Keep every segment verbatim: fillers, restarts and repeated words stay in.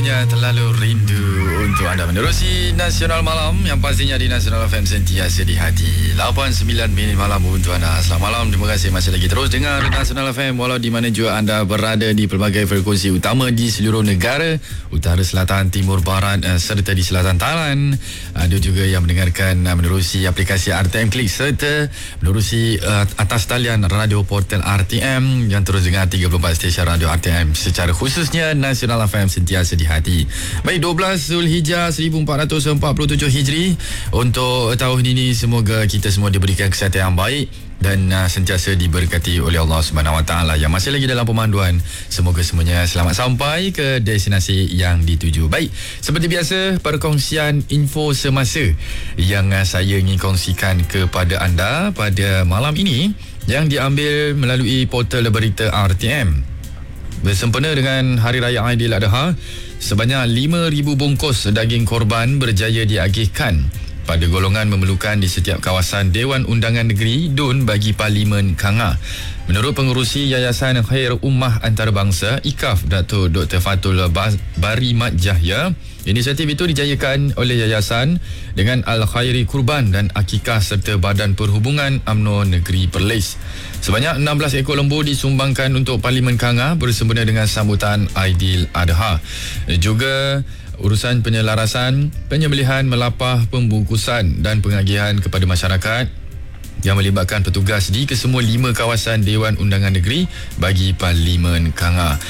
Rasanya terlalu rindu untuk anda menerusi Nasional Malam, yang pastinya di Nasional F M sentiasa di hati. lapan sembilan minit malam untuk anda. Selamat malam, terima kasih masih lagi terus dengar Nasional F M walau di mana juga anda berada di pelbagai frekuensi utama di seluruh negara, utara, selatan, timur, barat serta di selatan talan. Ada juga yang mendengarkan menerusi aplikasi R T M Klik serta menerusi uh, atas talian radio portal R T M yang terus dengar tiga puluh empat stesen radio R T M secara khususnya Nasional F M sentiasa di hati. Baik, dua belas Zulhijjah seribu empat ratus empat puluh tujuh Hijri. Untuk tahun ini semoga kita semua diberikan kesihatan yang baik dan uh, sentiasa diberkati oleh Allah Subhanahu Wa Taala. Yang masih lagi dalam pemanduan, semoga semuanya selamat sampai ke destinasi yang dituju. Baik, seperti biasa, perkongsian info semasa yang uh, saya ingin kongsikan kepada anda pada malam ini yang diambil melalui portal berita R T M. Bersempena dengan Hari Raya Aidiladha, sebanyak lima ribu bungkus daging korban berjaya diagihkan pada golongan memerlukan di setiap kawasan Dewan Undangan Negeri D U N bagi Parlimen Kanga. Menurut pengurusi Yayasan Khair Ummah Antarabangsa I K A F, Datuk Doktor Fatul Bari Mat Jahya, inisiatif itu dijayakan oleh Yayasan dengan Al-Khairi Kurban dan Akikah serta Badan Perhubungan U M N O Negeri Perlis. Sebanyak enam belas ekor lembu disumbangkan untuk Parlimen Kanga bersempena dengan sambutan Aidiladha. Juga urusan penyelarasan, penyembelihan, melapah, pembungkusan dan pengagihan kepada masyarakat yang melibatkan petugas di kesemua lima kawasan Dewan Undangan Negeri bagi Parlimen Kanga.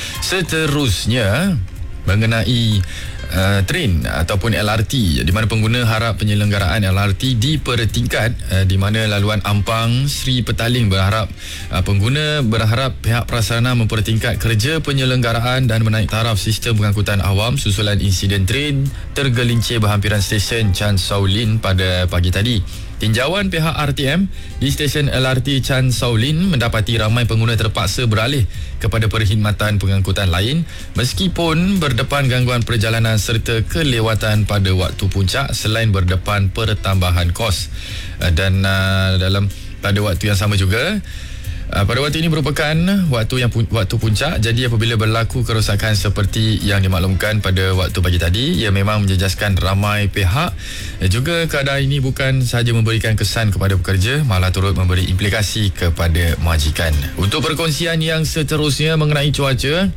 Seterusnya mengenai uh, train ataupun L R T, di mana pengguna harap penyelenggaraan L R T dipertingkat, uh, di mana laluan Ampang Sri Petaling berharap uh, pengguna berharap pihak prasarana mempertingkat kerja penyelenggaraan dan menaik taraf sistem pengangkutan awam susulan insiden train tergelincir berhampiran stesen Chan Shaolin pada pagi tadi. Tinjauan pihak R T M di stesen L R T Chan Shaolin mendapati ramai pengguna terpaksa beralih kepada perkhidmatan pengangkutan lain meskipun berdepan gangguan perjalanan serta kelewatan pada waktu puncak selain berdepan pertambahan kos. Dan uh, dalam pada waktu yang sama juga, Uh, pada waktu ini merupakan waktu yang pu- waktu puncak, jadi apabila berlaku kerosakan seperti yang dimaklumkan pada waktu pagi tadi, ia memang menjejaskan ramai pihak. Uh, juga keadaan ini bukan sahaja memberikan kesan kepada pekerja, malah turut memberi implikasi kepada majikan. Untuk perkongsian yang seterusnya mengenai cuaca,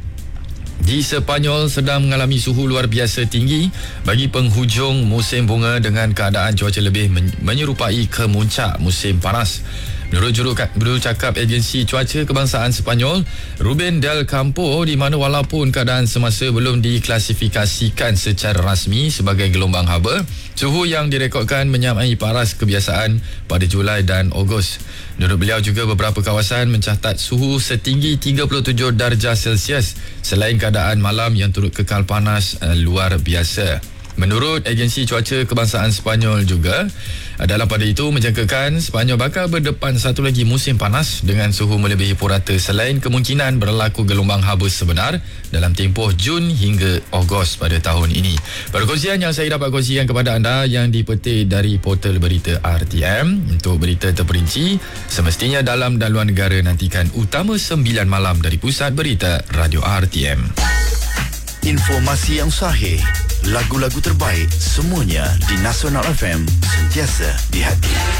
di Sepanyol sedang mengalami suhu luar biasa tinggi bagi penghujung musim bunga dengan keadaan cuaca lebih men- menyerupai kemuncak musim panas. Menurut juru, juru cakap agensi cuaca kebangsaan Sepanyol, Ruben Del Campo, di mana walaupun keadaan semasa belum diklasifikasikan secara rasmi sebagai gelombang haba, suhu yang direkodkan menyamai paras kebiasaan pada Julai dan Ogos. Menurut beliau juga beberapa kawasan mencatat suhu setinggi tiga puluh tujuh darjah Celsius selain keadaan malam yang turut kekal panas uh, luar biasa. Menurut agensi cuaca kebangsaan Sepanyol juga, dalam pada itu menjangkakan Sepanyol bakal berdepan satu lagi musim panas dengan suhu melebihi purata selain kemungkinan berlaku gelombang haba sebenar dalam tempoh Jun hingga Ogos pada tahun ini. Perkongsian yang saya dapat kongsikan kepada anda yang dipetik dari portal berita R T M. Untuk berita terperinci, semestinya dalam daluan negara, nantikan Utama sembilan Malam dari Pusat Berita Radio R T M. Informasi yang sahih, lagu-lagu terbaik, semuanya di Nasional F M, sentiasa di hati.